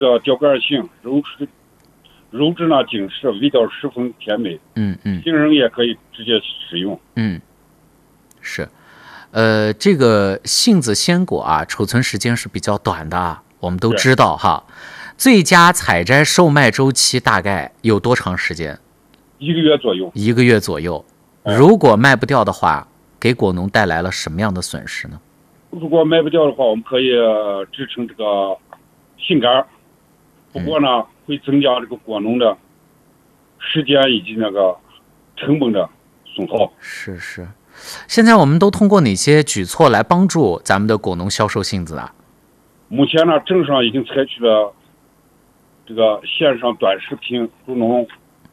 的钓竿杏，肉质呢紧实，味道十分甜美。新人也可以直接使用。 是，这个杏子鲜果啊，储存时间是比较短的啊，我们都知道哈。最佳采摘售卖周期大概有多长时间？1个月左右。1个月左右。如果卖不掉的话，给果农带来了什么样的损失呢？ 如果卖不掉的话，我们可以制成这个杏干，不过呢，会增加这个果农的时间以及那个成本的损耗。 是。现在我们都通过哪些举措来帮助咱们的果农销售杏子啊？ 目前呢，镇上已经采取了这个线上短视频助农，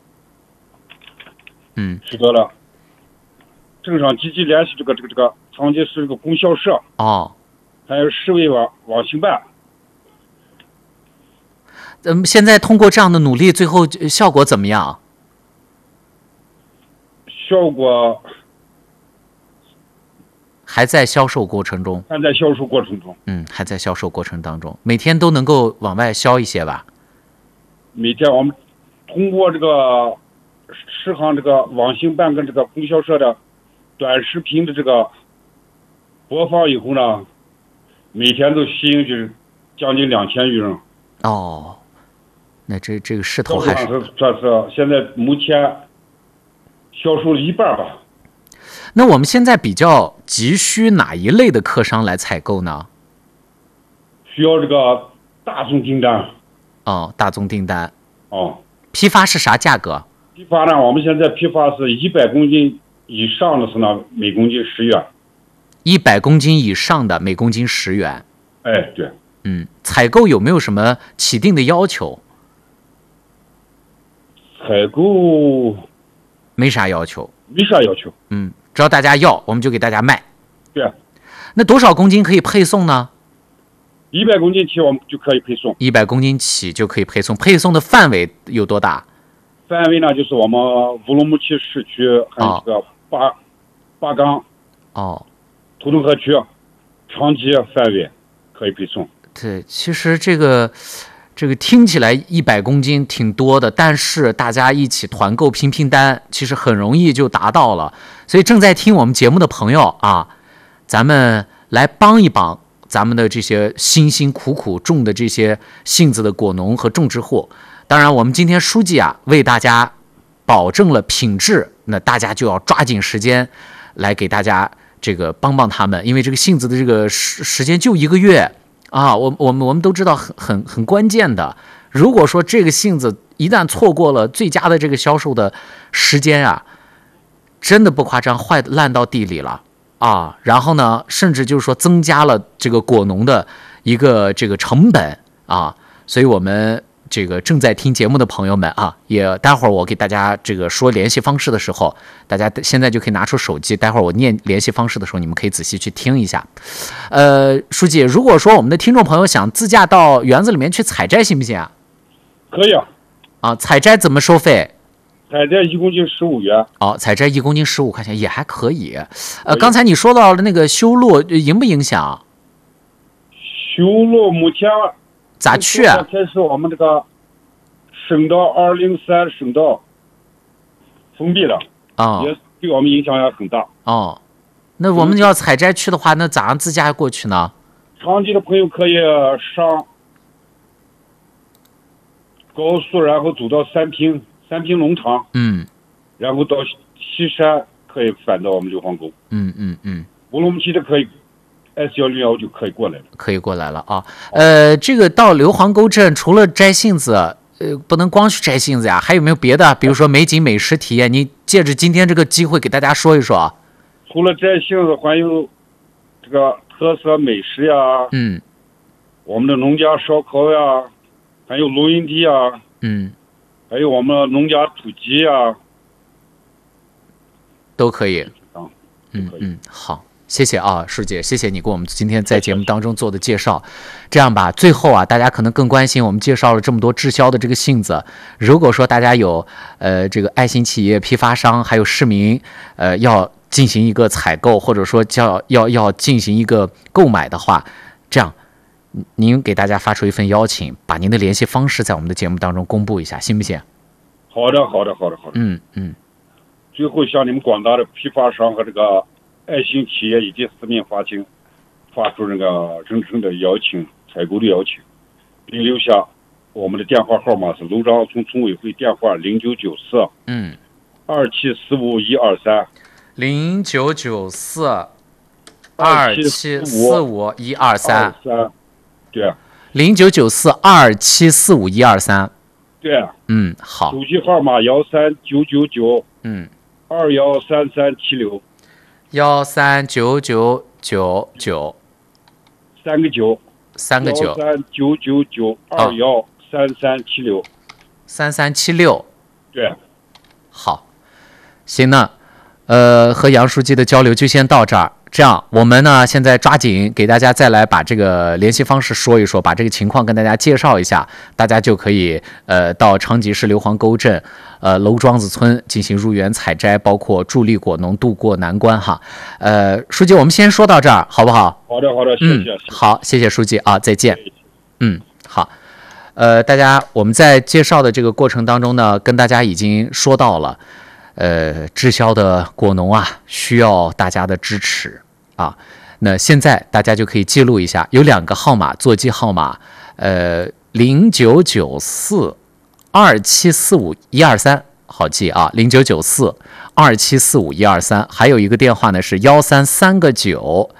取得了镇上积极联系这个长吉市这个供销社还有市委网信办。 现在通过这样的努力，最后效果怎么样？ 效果还在销售过程中。 还在销售过程中。 还在销售过程当中，每天都能够往外销一些吧？ 每天我们通过这个市行这个网信办跟这个供销社的短视频的这个播放以后呢，每天都吸引就是将近2000余人。 那这个势头还是算是现在目前销售了1半吧。 那我们现在比较急需哪一类的客商来采购呢？ 需要这个大宗订单。 大宗订单。批发是啥价格？ 批发呢，我们现在批发是100公斤以上的是呢，每公斤10元。 100公斤以上的每公斤10元。 对。 采购有没有什么起定的要求？ 采购没啥要求。只要大家要，我们就给大家卖。 对。 那多少公斤可以配送呢 ？100公斤起我们就可以配送。 100公斤起就可以配送，配送的范围有多大？ 范围呢，就是我们乌鲁木齐市区还有这个巴岗、图腾河区、长吉范围可以配送。 对，其实这个听起来100公斤挺多的，但是大家一起团购拼单，其实很容易就达到了。所以正在听我们节目的朋友啊，咱们来帮一帮咱们的这些辛辛苦苦种的这些杏子的果农和种植户。当然，我们今天书记啊为大家保证了品质，那大家就要抓紧时间来给大家这个帮他们，因为这个杏子的这个时间就1个月。我们都知道很关键的。如果说这个杏子一旦错过了最佳的这个销售的时间啊，真的不夸张，坏烂到地里了然后呢，甚至就是说增加了这个果农的一个这个成本所以我们这个正在听节目的朋友们也待会儿我给大家这个说联系方式的时候，大家现在就可以拿出手机，待会儿我念联系方式的时候，你们可以仔细去听一下。书记，如果说我们的听众朋友想自驾到园子里面去采摘，行不行啊？ 可以采摘怎么收费？ 采摘1公斤15元。 采摘1公斤15块钱也还可以。刚才你说到了那个修路，影不影响？ 修路目前咋去啊？ 开始我们这个省道203省道封闭了也对我们影响也很大。 那我们要采摘去的话，那咋样自驾过去呢？ 长吉的朋友可以上高速，然后走到三平农场，然后到西山可以返到我们硫磺沟。乌鲁木齐的可以S106就可以过来了。这个到硫磺沟镇除了摘杏子，不能光去摘杏子呀，还有没有别的？比如说美景美食体验，你借着今天这个机会给大家说一说。除了摘杏子，还有这个特色美食呀，我们的农家烧烤呀，还有露营地呀，还有我们农家土鸡呀，都可以。好。谢谢舒姐，谢谢你给我们今天在节目当中做的介绍。这样吧，最后大家可能更关心，我们介绍了这么多滞销的这个杏子，如果说大家有这个爱心企业、批发商还有市民要进行一个采购，或者说要进行一个购买的话，这样您给大家发出一份邀请，把您的联系方式在我们的节目当中公布一下，行不行？ 好的。最后向你们广大的批发商和这个爱心企业以及市民发出这个真诚的邀请，采购的邀请，并留下我们的电话号码是娄庄村村委会电话09942745-123 0994 2745-123， 对啊 0994 2745-123， 对啊， 好。 手机号码13999213376 1399999 3个9 13999 213376 3376， 对， 好，行呢，和杨书记的交流就先到这儿。这样，我们呢现在抓紧给大家再来把这个联系方式说一说，把这个情况跟大家介绍一下，大家就可以到昌吉市硫磺沟镇娄庄子村进行入园采摘，包括助力果农渡过难关哈。书记，我们先说到这儿，好不好？ 好的，谢谢。 好，谢谢书记啊，再见。好。大家我们在介绍的这个过程当中呢，跟大家已经说到了。滞销的果农啊，需要大家的支持啊。那现在大家就可以记录一下，有2个号码，座机号码，0994 2745-123，好记啊，0994 2745-123，还有一个电话呢是133-9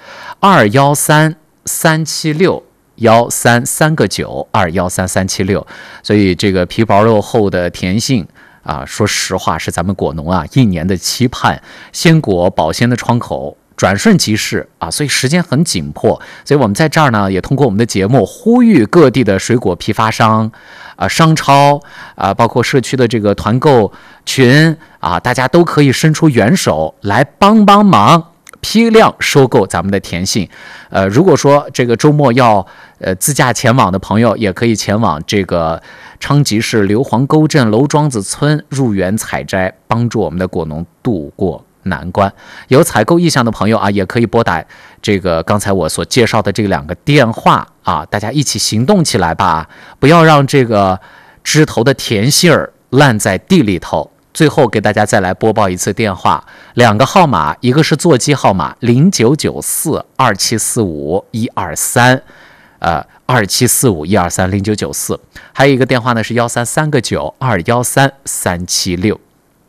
213376。133-9 所以这个皮薄肉厚的甜杏啊，说实话是咱们果农啊1年的期盼，鲜果保鲜的窗口转瞬即逝啊，所以时间很紧迫。所以我们在这儿呢，也通过我们的节目呼吁各地的水果批发商商超包括社区的这个团购群啊，大家都可以伸出援手来帮忙。批量收购咱们的甜杏，如果说这个周末要自驾前往的朋友，也可以前往这个昌吉市硫磺沟镇娄庄子村入园采摘，帮助我们的果农渡过难关。有采购意向的朋友啊，也可以拨打这个刚才我所介绍的这2个电话啊，大家一起行动起来吧，不要让这个枝头的甜杏儿烂在地里头。最后给大家再来播报一次电话，2个号码，一个是座机号码0994 2745-123， 2745-123 0994，还有一个电话呢是133-9 213376。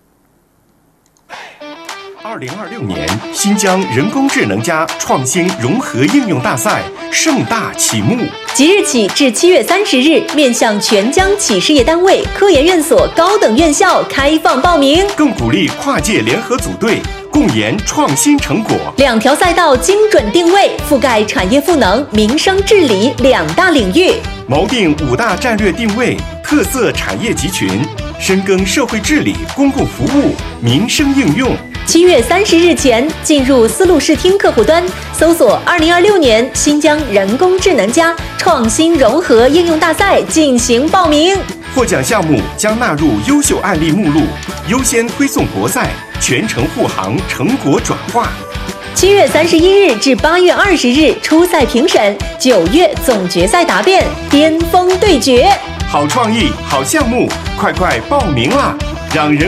2026年新疆人工智能家创新融合应用大赛盛大启幕， 即日起至7月30日，面向全疆企事业单位、科研院所、高等院校开放报名， 更鼓励跨界联合组队，共研创新成果。 2条赛道精准定位，覆盖产业赋能、民生治理2大领域， 锚定5大战略定位、特色产业集群，深耕社会治理、公共服务、民生应用。 7月30日前进入丝路视听客户端，搜索2026年新疆人工智能家创新融合应用大赛进行报名。 获奖项目将纳入优秀案例目录，优先推送国赛，全程护航成果转化。 7月31日至8月20日初赛评审，9月总决赛答辩，巅峰对决。 好创意，好项目，快报名啦！让人